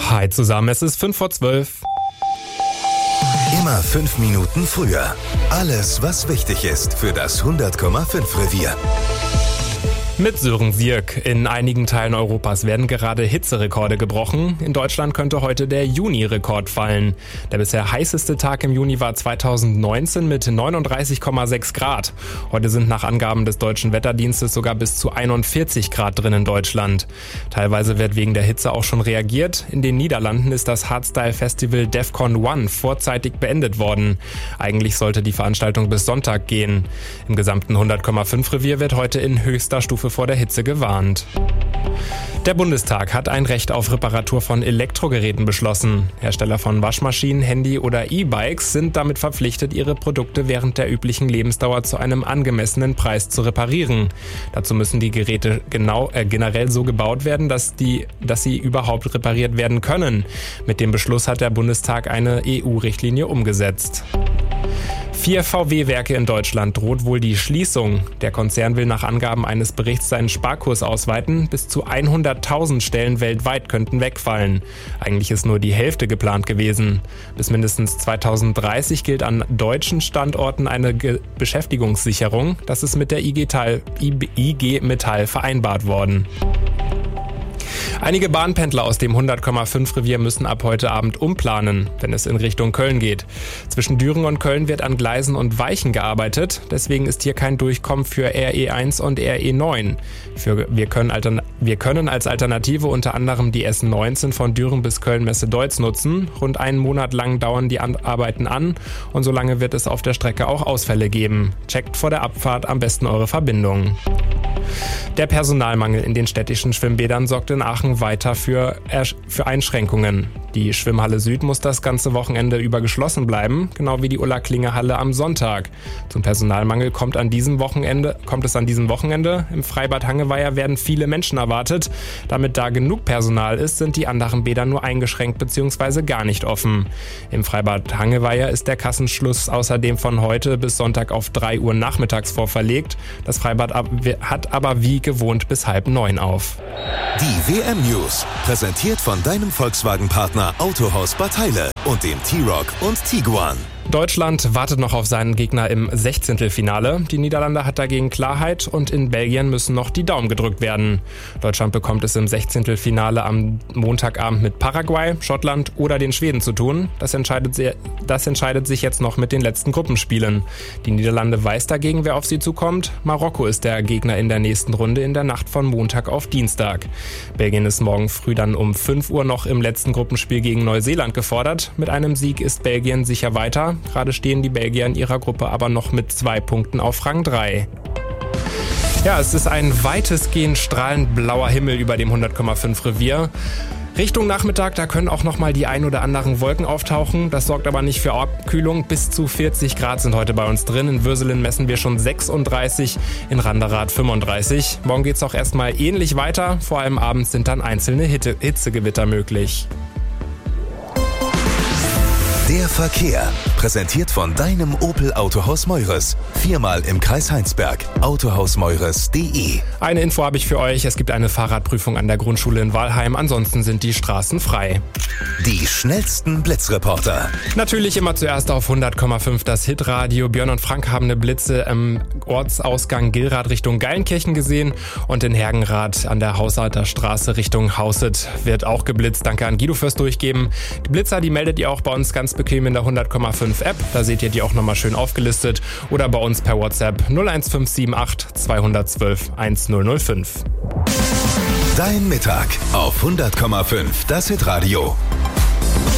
Hi zusammen, es ist 5:12. Immer 5 Minuten früher. Alles, was wichtig ist für das 100,5 Revier. Mit Sören Sierk. In einigen Teilen Europas werden gerade Hitzerekorde gebrochen. In Deutschland könnte heute der Juni-Rekord fallen. Der bisher heißeste Tag im Juni war 2019 mit 39,6 Grad. Heute sind nach Angaben des Deutschen Wetterdienstes sogar bis zu 41 Grad drin in Deutschland. Teilweise wird wegen der Hitze auch schon reagiert. In den Niederlanden ist das Hardstyle-Festival Defcon 1 vorzeitig beendet worden. Eigentlich sollte die Veranstaltung bis Sonntag gehen. Im gesamten 100,5 Revier wird heute in höchster Stufe vor der Hitze gewarnt. Der Bundestag hat ein Recht auf Reparatur von Elektrogeräten beschlossen. Hersteller von Waschmaschinen, Handy oder E-Bikes sind damit verpflichtet, ihre Produkte während der üblichen Lebensdauer zu einem angemessenen Preis zu reparieren. Dazu müssen die Geräte generell so gebaut werden, dass sie überhaupt repariert werden können. Mit dem Beschluss hat der Bundestag eine EU-Richtlinie umgesetzt. 4 VW-Werke in Deutschland droht wohl die Schließung. Der Konzern will nach Angaben eines Berichts seinen Sparkurs ausweiten. Bis zu 100.000 Stellen weltweit könnten wegfallen. Eigentlich ist nur die Hälfte geplant gewesen. Bis mindestens 2030 gilt an deutschen Standorten eine Beschäftigungssicherung. Das ist mit der IG Metall vereinbart worden. Einige Bahnpendler aus dem 100,5 Revier müssen ab heute Abend umplanen, wenn es in Richtung Köln geht. Zwischen Düren und Köln wird an Gleisen und Weichen gearbeitet. Deswegen ist hier kein Durchkommen für RE1 und RE9. Wir können als Alternative unter anderem die S19 von Düren bis Köln-Messe-Deutz nutzen. Rund einen Monat lang dauern die Arbeiten an und so lange wird es auf der Strecke auch Ausfälle geben. Checkt vor der Abfahrt am besten eure Verbindungen. Der Personalmangel in den städtischen Schwimmbädern sorgt in Aachen weiter für Einschränkungen. Die Schwimmhalle Süd muss das ganze Wochenende über geschlossen bleiben, genau wie die Ulla-Klinger-Halle am Sonntag. Zum Personalmangel kommt es an diesem Wochenende. Im Freibad Hangeweiher werden viele Menschen erwartet. Damit da genug Personal ist, sind die anderen Bäder nur eingeschränkt bzw. gar nicht offen. Im Freibad Hangeweiher ist der Kassenschluss außerdem von heute bis Sonntag auf 3 Uhr nachmittags vorverlegt. Das Freibad hat aber wie gewohnt bis 8:30 auf. Die WM-News, präsentiert von deinem Volkswagen-Partner Autohaus Bad Heile und dem T-Roc und Tiguan. Deutschland wartet noch auf seinen Gegner im 16. Die Niederlande hat dagegen Klarheit und in Belgien müssen noch die Daumen gedrückt werden. Deutschland bekommt es im 16. am Montagabend mit Paraguay, Schottland oder den Schweden zu tun. Das entscheidet sich jetzt noch mit den letzten Gruppenspielen. Die Niederlande weiß dagegen, wer auf sie zukommt. Marokko ist der Gegner in der nächsten Runde in der Nacht von Montag auf Dienstag. Belgien ist morgen früh dann um 5 Uhr noch im letzten Gruppenspiel gegen Neuseeland gefordert. Mit einem Sieg ist Belgien sicher weiter. Gerade stehen die Belgier in ihrer Gruppe aber noch mit 2 Punkten auf Rang 3. Ja, es ist ein weitestgehend strahlend blauer Himmel über dem 100,5 Revier. Richtung Nachmittag, da können auch nochmal die ein oder anderen Wolken auftauchen. Das sorgt aber nicht für Abkühlung. Bis zu 40 Grad sind heute bei uns drin. In Würselen messen wir schon 36, in Randerath 35. Morgen geht's auch erstmal ähnlich weiter. Vor allem abends sind dann einzelne Hitzegewitter möglich. Der Verkehr, präsentiert von deinem Opel Autohaus Meures. 4-mal im Kreis Heinsberg. Autohausmeures.de. Eine Info habe ich für euch. Es gibt eine Fahrradprüfung an der Grundschule in Walheim. Ansonsten sind die Straßen frei. Die schnellsten Blitzreporter. Natürlich immer zuerst auf 100,5 das Hitradio. Björn und Frank haben eine Blitze im Ortsausgang Gillrath Richtung Geilenkirchen gesehen. Und in Hergenrath an der Hausarter Straße Richtung Hauset wird auch geblitzt. Danke an Guido fürs Durchgeben. Die Blitzer, die meldet ihr auch bei uns ganz bequem in der 100,5 App. Da seht ihr die auch nochmal schön aufgelistet. Oder bei uns per WhatsApp 01578 212 1005. Dein Mittag auf 100,5 das Hitradio.